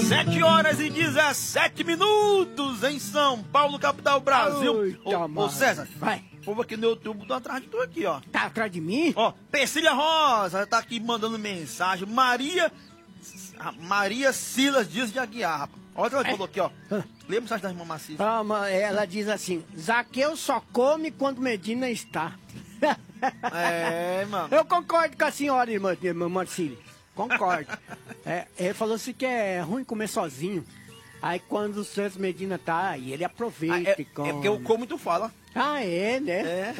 7h17 em São Paulo, capital do Brasil. Ô César, vai. O povo aqui no YouTube tá atrás de tu aqui, ó. Tá atrás de mim? Ó, Persília Rosa tá aqui mandando mensagem. Maria Silas Dias de Aguiar, rapaz. Olha o que ela falou aqui, ó. Lê a mensagem da irmã Macia. Ela diz assim: Zaqueu só come quando Medina está. É, mano. Eu concordo com a senhora, irmã Marcília. Concordo. Ele falou assim que é ruim comer sozinho. Aí quando o César Medina tá, aí ele aproveita e come. É porque eu como e tu fala. Ah, é, né?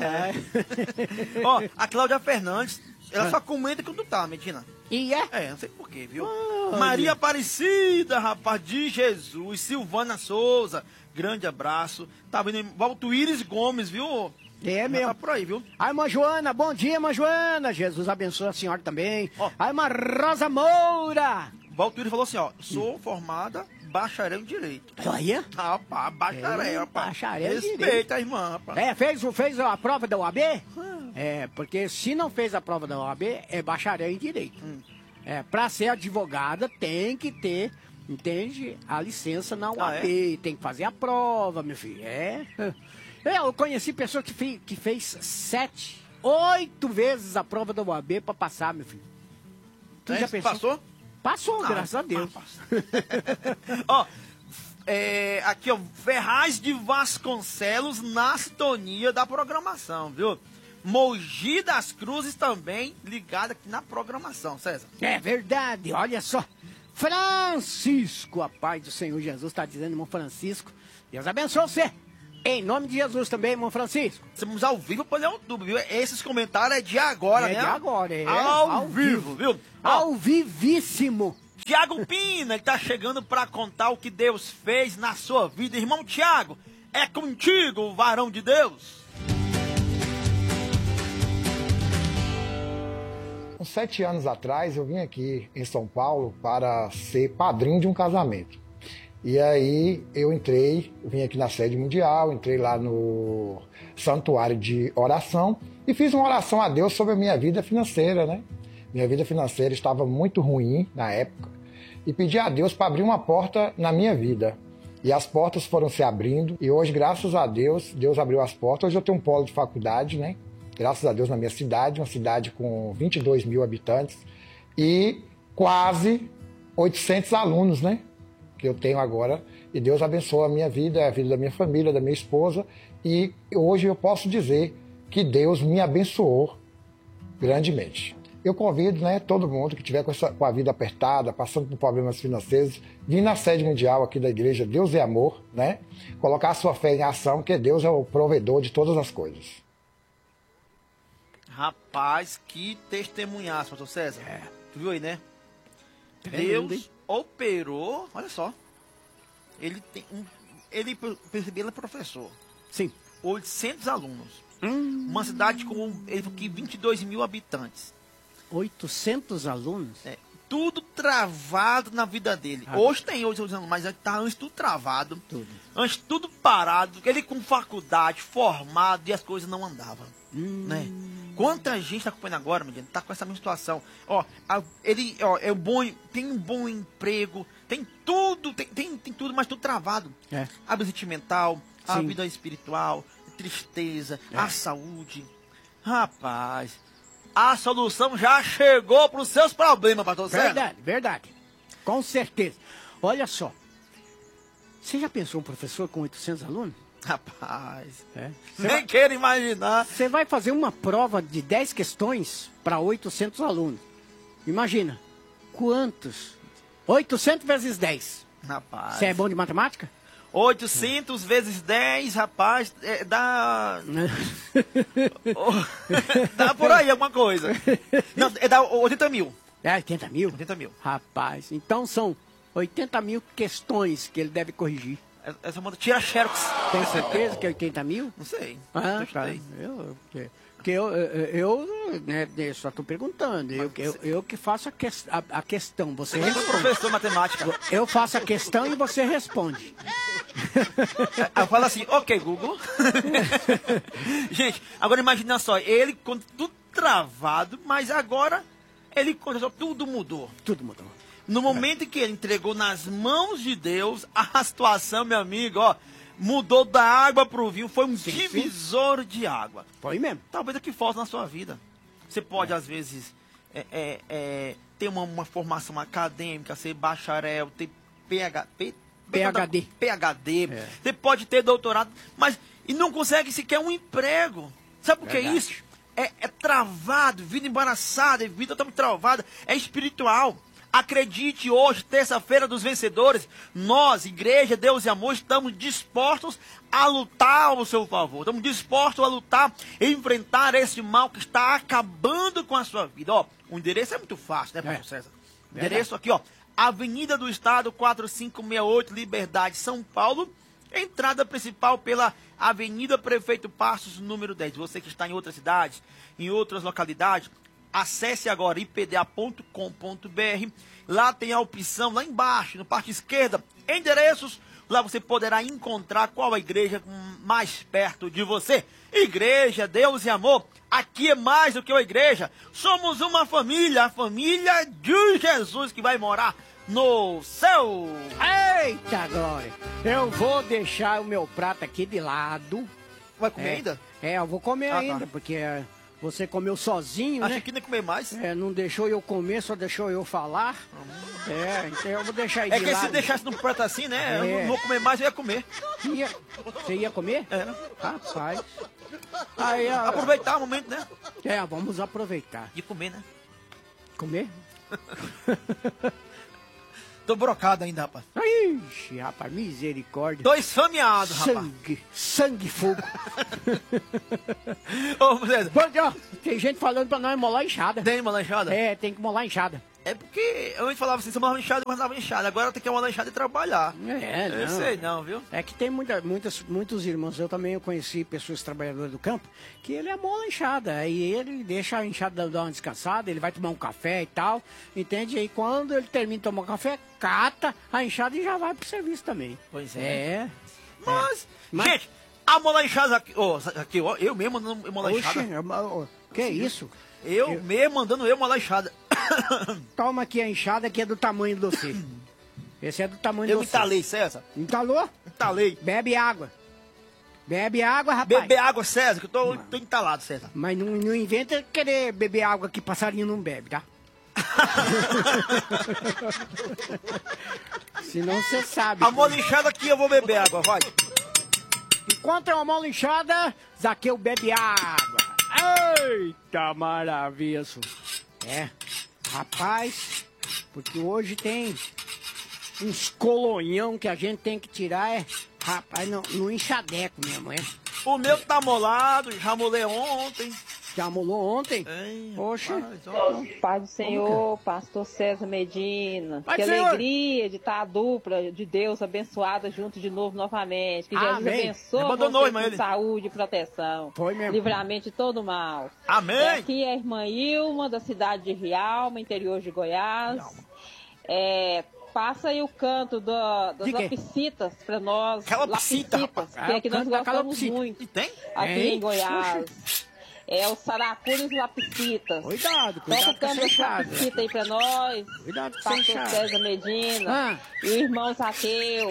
Ó, a Cláudia Fernandes, ela só comenta quando tu tá, Medina. E é? É, não sei porquê, viu? Maria Aparecida, rapaz, de Jesus. Silvana Souza, grande abraço. Tá vendo? Valtuíris Gomes, viu? É mesmo. Tá por aí, viu? A irmã Joana, bom dia, irmã Joana. Jesus abençoe a senhora também. Ó. A irmã Rosa Moura. Valtuíris falou assim, ó, sou formada bacharel em Direito. Olha. Rapaz, bacharel, rapaz. Bacharel em Direito. Respeita a irmã, rapaz. Fez a prova da OAB? Porque se não fez a prova da OAB, é bacharel em Direito. Pra ser advogada, tem que ter, entende? A licença na UAB. Tem que fazer a prova, meu filho. Eu conheci pessoa que fez 7, 8 vezes a prova da UAB pra passar, meu filho. Tu já pensou? Passou? Passou, graças a Deus. Ó, aqui, ó, Ferraz de Vasconcelos na sintonia da programação, viu? Mogi das Cruzes também ligado aqui na programação, César. É verdade, olha só. Francisco, a paz do Senhor Jesus, está dizendo, irmão Francisco. Deus abençoe você. Em nome de Jesus também, irmão Francisco. Estamos ao vivo pelo YouTube, viu? Esses comentários é de agora, né? É de agora, Ao vivo, viu? Ao vivíssimo. Tiago Pina, ele tá chegando para contar o que Deus fez na sua vida. Irmão Tiago, é contigo, o varão de Deus. Uns 7 anos atrás, eu vim aqui em São Paulo para ser padrinho de um casamento. E aí eu vim aqui na sede mundial, entrei lá no santuário de oração e fiz uma oração a Deus sobre a minha vida financeira, né? Minha vida financeira estava muito ruim na época e pedi a Deus para abrir uma porta na minha vida. E as portas foram se abrindo e hoje, graças a Deus, Deus abriu as portas. Hoje eu tenho um polo de faculdade, né? Graças a Deus, na minha cidade, uma cidade com 22 mil habitantes e quase 800 alunos, né? Que eu tenho agora, e Deus abençoa a minha vida, a vida da minha família, da minha esposa, e hoje eu posso dizer que Deus me abençoou grandemente. Eu convido, né, todo mundo que estiver com a vida apertada, passando por problemas financeiros, vir na sede mundial aqui da igreja Deus é Amor, né, colocar a sua fé em ação, porque Deus é o provedor de todas as coisas. Rapaz, que testemunhaço, pastor César. Tu viu aí, né? Deus operou, olha só. Ele percebi, ele é professor. Sim. 800 alunos. Uma cidade com, ele falou que 22 mil habitantes. 800 alunos? Tudo travado na vida dele. Hoje tem 800 anos, mas tá antes tudo travado. Antes tudo parado. Ele com faculdade, formado, e as coisas não andavam. Né? Quanta gente está acompanhando agora, menino, tá com essa mesma situação. Ele tem um bom emprego, tem tudo, tem tudo, mas tudo travado. A vida sentimental, a vida espiritual, a tristeza, a saúde. Rapaz, a solução já chegou para os seus problemas, pastor César. Verdade. Com certeza. Olha só. Você já pensou um professor com 800 alunos? Rapaz, nem quero imaginar. Você vai fazer uma prova de 10 questões para 800 alunos. Imagina, quantos? 800 vezes 10. Rapaz. Você é bom de matemática? 800 vezes 10, rapaz, dá... dá por aí alguma coisa. Não, dá 80 mil. 80 mil? 80 mil. Rapaz, então são 80 mil questões que ele deve corrigir. Essa manda tira xerox. Tem certeza que é 80 mil? Não sei. Tá. Eu só estou perguntando. Eu que faço a questão. Você responde. Professor de matemática. Eu faço a questão e você responde. Eu falo assim, ok, Google. Gente, agora imagina só, ele com tudo travado, mas agora ele tudo mudou. Tudo mudou. No momento em que ele entregou nas mãos de Deus, a situação, meu amigo, ó, mudou da água pro vinho, foi um divisor de água. Foi mesmo. Talvez o que falta na sua vida. Você pode, às vezes, ter uma formação acadêmica, ser bacharel, ter PhD. Você pode ter doutorado, mas e não consegue sequer um emprego. Sabe por que é isso? É travado, vida embaraçada, vida totalmente travada, é espiritual. Acredite, hoje, terça-feira dos vencedores, nós, Igreja, Deus e Amor, estamos dispostos a lutar ao seu favor. Estamos dispostos a lutar e enfrentar esse mal que está acabando com a sua vida. Ó, o endereço é muito fácil, né, pastor César? O endereço aqui, ó, Avenida do Estado, 4568, Liberdade, São Paulo. Entrada principal pela Avenida Prefeito Passos, número 10. Você que está em outras cidades, em outras localidades, acesse agora ipda.com.br. Lá tem a opção, lá embaixo, na parte esquerda, endereços. Lá você poderá encontrar qual a igreja mais perto de você. Igreja, Deus e Amor. Aqui é mais do que uma igreja. Somos uma família, a família de Jesus que vai morar no céu. Eita, glória. Eu vou deixar o meu prato aqui de lado. Vai comer ainda? Eu vou comer ainda, porque você comeu sozinho, Acho né? que nem comer mais. Não deixou eu comer, só deixou eu falar. Então eu vou deixar aí de lado. É que se deixasse no prato assim, né? Eu não vou comer mais, eu ia comer. Você ia comer? Rapaz. Aí, aproveitar o momento, né? Vamos aproveitar. De comer, né? Comer? Tô brocado ainda, rapaz. Ixi, rapaz, misericórdia. Tô esfameado, rapaz. Sangue, fogo. Ô, César. Tem gente falando pra nós molar enxada. Tem molar enxada? Tem que molar enxada. É porque eu falava assim, você morava enxada, mas não enxada. Agora eu tenho que molar enxada e trabalhar. Eu sei não, viu? É que tem muitos irmãos, eu também conheci pessoas trabalhadoras do campo, que ele mola enxada. Aí ele deixa a enxada dar uma descansada, ele vai tomar um café e tal, entende? Aí quando ele termina de tomar um café, cata a enxada e já vai pro serviço também. Pois é. Mas... Gente, a molar enxada aqui, eu mesmo mandando molar enxada. Que é isso? Eu mesmo mandando eu molar enxada. Toma aqui a enxada que é do tamanho do você. Esse é do tamanho do você. Eu entalei, César. Entalou? Entalei. Bebe água. Bebe água, rapaz. Beber água, César, que eu tô entalado, César. Mas não inventa querer beber água que passarinho não bebe, tá? Senão você sabe. A mola inchada aqui eu vou beber água, vai. Enquanto é uma mola inchada, Zaqueu bebe água. Eita maravilha, isso. Rapaz, porque hoje tem uns colonhão que a gente tem que tirar, rapaz, no enxadeco mesmo, O meu tá molado, já molei ontem. Já molou ontem? Poxa. Pai do Senhor, pastor César Medina. Pai que Senhor. Alegria de estar a dupla de Deus abençoada junto de novo novamente. Que Jesus abençoe abandonou, você com saúde e proteção. Foi mesmo. Livramento de todo mal. Amém. Aqui é a irmã Ilma, da cidade de Rialma, interior de Goiás. Passa aí o canto das lapicitas para nós. Lapicita, lapicitas, que é que nós gostamos muito. E tem? Aqui em Goiás. O Saracura e os Lapicitas. Cuidado Toca o canto das Lapicitas aí pra nós. Cuidado com pastor César Medina. E o irmão Zaqueu.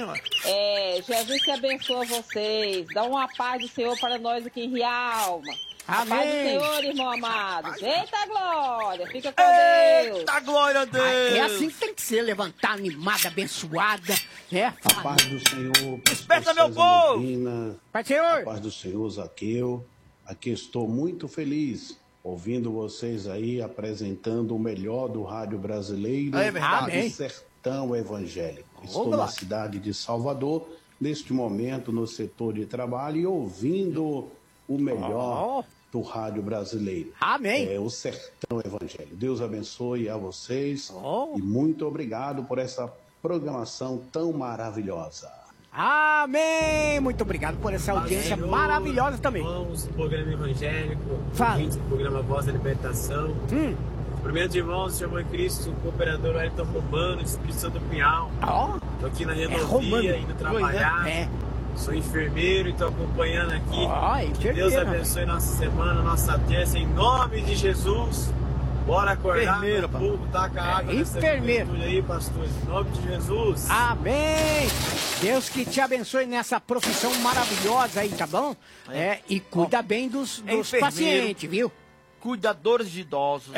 Jesus que abençoa vocês. Dá uma paz do Senhor para nós aqui em Rialma. A paz do Senhor, irmão amado. Eita glória, fica com Deus. Eita glória a Deus. É assim que tem que ser, levantar, animada, abençoada. A paz do Senhor. Desperta meu povo. Pai do Senhor. A paz do Senhor, Zaqueu. Aqui estou muito feliz ouvindo vocês aí apresentando o melhor do rádio brasileiro, Amém. do sertão evangélico. Estou na cidade de Salvador, neste momento no setor de trabalho e ouvindo o melhor do rádio brasileiro. Amém. O sertão evangélico. Deus abençoe a vocês e muito obrigado por essa programação tão maravilhosa. Amém! Muito obrigado por essa audiência maravilhosa também. Irmãos do programa evangélico, ouvintes do programa Voz da Libertação. Primeiro de irmãos, Senhor Cristo, o cooperador Wellington Romano, de Espírito Santo Pinhal. Estou aqui na rodovia, indo trabalhar. Sou enfermeiro e estou acompanhando aqui. Que Deus abençoe nossa semana, nossa terça, em nome de Jesus. Bora acordar, Enfermeiro, o povo, taca água nessa juventude aí, pastores. Em nome de Jesus. Amém. Deus que te abençoe nessa profissão maravilhosa aí, tá bom? E cuida bem dos pacientes, viu? Cuidadores de idosos,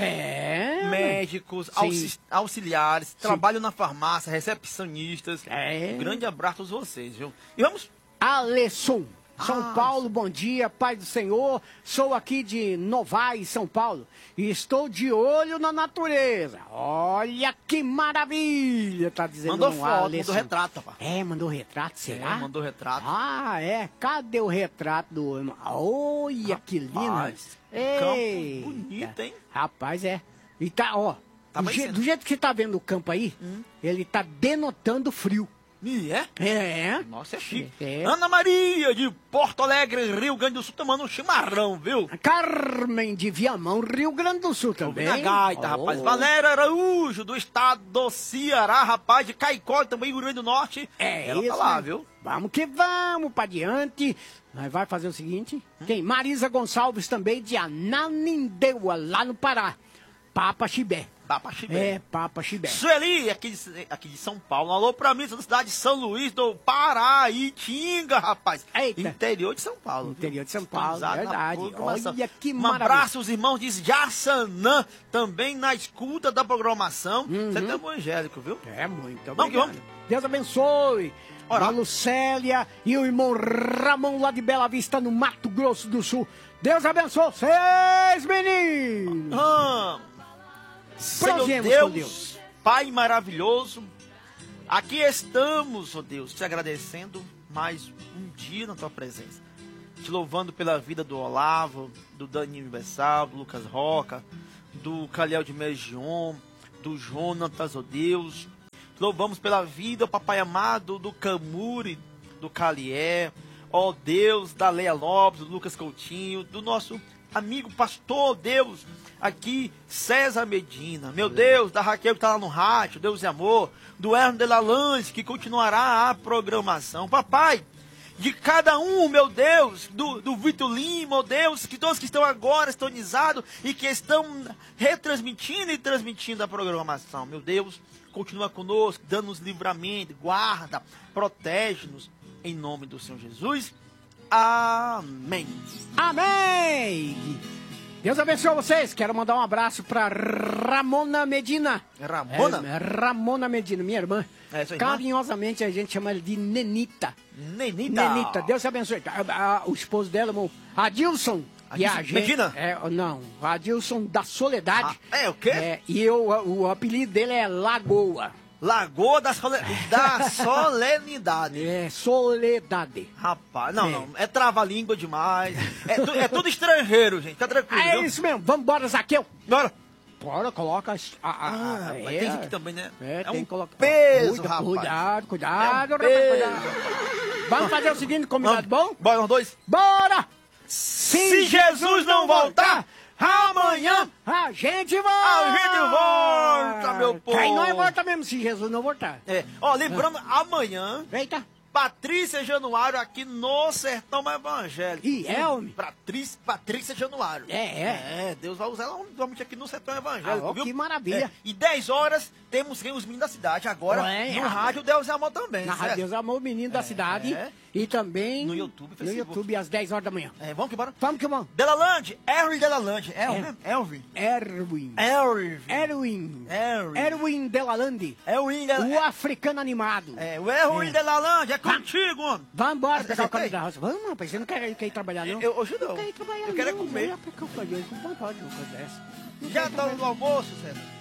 médicos, auxiliares, trabalham na farmácia, recepcionistas. Um grande abraço a todos vocês, viu? E vamos... Alesson, São Paulo, bom dia, Pai do Senhor. Sou aqui de Novaes, São Paulo, e estou de olho na natureza. Olha que maravilha, tá dizendo. Mandou foto, mandou retrato, rapaz. Mandou retrato, será? Mandou retrato. Cadê o retrato do irmão? Olha que lindo. Campo bonito, hein? Rapaz, E tá, do jeito que você tá vendo o campo aí, ele tá denotando frio. E Nossa, é chique. Ana Maria, de Porto Alegre, Rio Grande do Sul, tomando um chimarrão, viu? Carmen, de Viamão, Rio Grande do Sul também. Na gaita, rapaz. Valéria Araújo, do estado do Ceará, rapaz, de Caicó, também, Rio Grande do Norte. Ela isso, tá lá, viu? Vamos que vamos, pra diante. Nós vai fazer o seguinte. Tem Marisa Gonçalves também, de Ananindeua, lá no Pará. Papa Chibé. Papa Chibé. Sueli, aqui de São Paulo. Alô pra mim, da cidade de São Luís do Pará, Itinga, rapaz. Eita. Interior de São Paulo. Interior de São Paulo, verdade. Olha que maravilha. Um abraço aos irmãos de Jaçanã, também na escuta da programação. Você é evangélico, viu? Muito obrigado. Deus abençoe. A Lucélia e o irmão Ramon lá de Bela Vista, no Mato Grosso do Sul. Deus abençoe vocês, meninos. Senhor Deus, Pai maravilhoso, aqui estamos, ó Deus, te agradecendo mais um dia na tua presença. Te louvando pela vida do Olavo, do Dani Universal, do Lucas Roca, do Calhau de Megion, do Jonatas, ó Deus. Te louvamos pela vida, ó Papai amado, do Camuri, do Calié, ó Deus, da Leia Lopes, do Lucas Coutinho, do nosso amigo pastor, Deus, aqui, César Medina, meu Deus, da Raquel que tá lá no rádio, Deus e amor, do Erno de Lalance, que continuará a programação, papai, de cada um, meu Deus, do Vitor Lima, ó Deus, que todos que estão agora sintonizados e que estão retransmitindo e transmitindo a programação, meu Deus, continua conosco, dando-nos livramento, guarda, protege-nos, em nome do Senhor Jesus, amém. Amém! Deus abençoe vocês. Quero mandar um abraço para Ramona Medina. Ramona Medina, minha irmã. Carinhosamente a gente chama ela de Nenita. Nenita. Deus abençoe. O esposo dela, Adilson. E a gente, Medina? Adilson da Soledade. O quê? E o apelido dele é Lagoa. Lagoa da Solenidade. Soledade. Rapaz, não, é trava-língua demais. É tudo estrangeiro, gente, tá tranquilo. É isso mesmo, vambora, Zaqueu. Bora, coloca mas tem aqui também, né? Tem que colocar. Peso, rapaz. Cuidado, rapaz. Vamos fazer o seguinte, combinado bom? Bora, nós dois. Bora! Se Jesus não voltar, amanhã a gente volta, meu povo. Aí nós volta mesmo se Jesus não voltar. Lembrando, amanhã... Eita. Patrícia Januário aqui no Sertão Evangélico. Homem? Patrícia Januário. Deus vai usar ela novamente aqui no Sertão Evangélico, viu? Que maravilha. E 10 horas temos os meninos da cidade. Agora, no rádio Deus e Amor também. Na rádio Deus e Amor, o menino da cidade. E também no YouTube, Facebook. No YouTube, às 10 horas da manhã. Vamos que bora? Vamos que vamos. Delalande, Delalande. Erwin Delalande. O africano animado. O Erwin Delalande, é contigo, homem. Vamos embora pegar o caminho da roça. Vamos, rapaz, você não quer ir trabalhar, não? Hoje não. Eu quero trabalhar, eu quero comer. Não pode uma coisa dessa. Já tá no almoço, César?